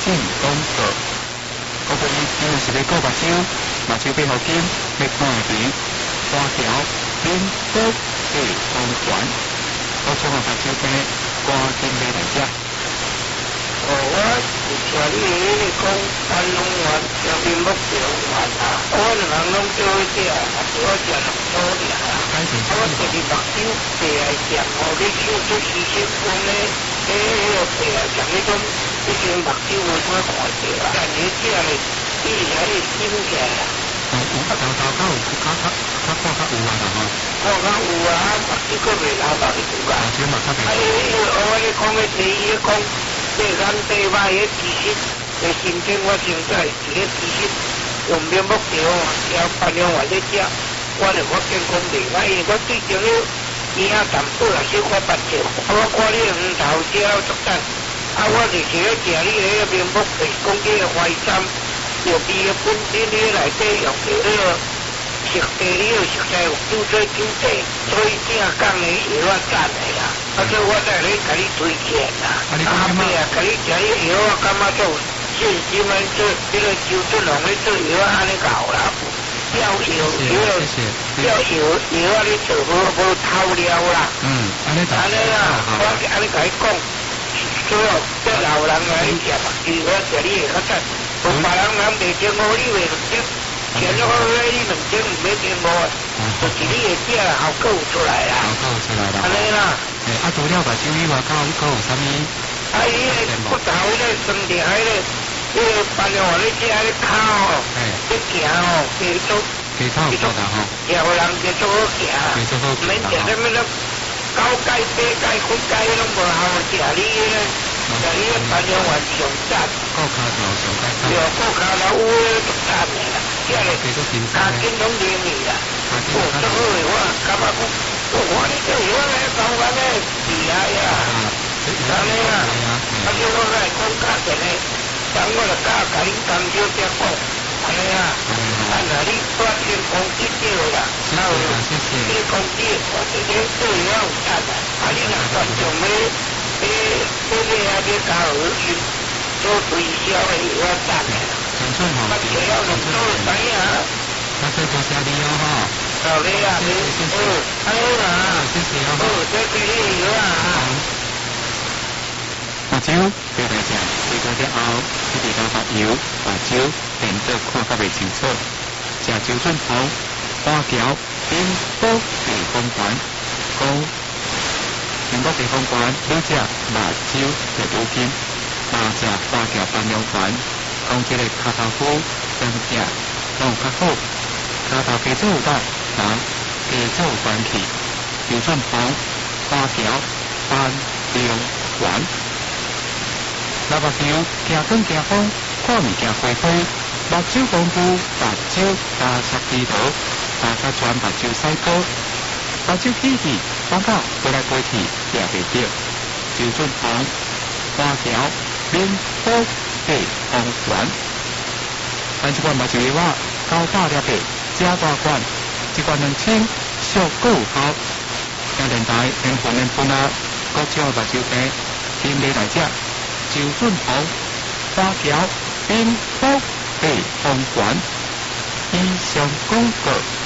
进广告。我本日今日是要顾目睭，目睭背后金，要看平，花条边高地方圆，我将我目睭病赶紧买来食。 我是听你讲安龙丸，上面目标丸啊，我两人拢做食，我食两组尔啊。我第二目睭白来食，哦，你手做事情讲咧，白来食迄种，已经目睭无啥看到啊。但你食咧，你还会醒起来啊。 头有较看较有啊啦吼。 看较有啊，目睭佫袂老目睭啊。 目睭嘛较袂。 我咧讲咧，第一讲。第三、第八个知识，在心中我现在这个知识，用面目标要办了我咧食，我就我健康袂歹，因为我最近咧耳仔淡薄啊小可发烧，我看你黄头食了足等，我就是咧食你迄个面目标，讲这个淮山，有味个本身咧内底用着迄个熟地，你要熟在有煮做酒地，所以正讲的药啊赞的啦。所以我在咧甲你推荐啦。后壁啊，甲你食迄药我感觉做信心的做迄个周俊龙咧做药安尼搞啦，吊药啊咧做无偷了啦。 安尼啦，我安尼甲你讲，所有这老人来食嘛，我食你会较赞，有别人袂听我，你袂听。前咗我你两点唔要听我，就是你嘅食效果有出来啦。安尼啦。 除了目睭以外，还有啥物？ 伊个骨头咧，酸痛迄个，迄个办了话咧食咧骹哦，咧行哦， 皮草有啦吼。 有人就做好行，免食什么咧高钙、低钙、骨钙拢无效食你咧。食你咧办了话上赞。 骨骹头上钙。 对，骨骹头有诶足赞诶啦，食咧加紧拢灵去啦。足好诶，我感觉讲。我呢做药咧，讲完咧厉害啊！安尼啊，叫我来讲价钱咧，等我就甲你讲少只讲，安尼啊，那你多听讲几少啦？然后你讲几，我这个做药有赞啊！你若观众咧，啊，你教儿孙做推销的有赞诶，我只要能做知影。 那再多谢你哦吼。 好嘞啊，谢谢，还有啦， 谢谢哦。 再给你油啊。 目睭对来食，吃过了后，你哋当发油，目睭变做看较袂清楚。食周俊鹏，花桥边波地方馆，高边波地方馆，你食目睭就有金，嘛食花桥办公馆，讲这个脚头菇相食，拢较好。脚头加做有力，人加做有关气。周俊鹏，花桥办公馆。那目睭行远行风，看物件花花，目睭功夫，目睭加擦低头，大家全目睭洗高，目睭起起，感觉飞来飞去也袂着。周俊鹏，花桥免保地方馆。咱这款目睭药900粒的，加大罐，一罐2000，效果有效。听电台缘分缘分啊，国照目睭病，今日来食。周俊鹏，花桥边坡地方馆，以上广告。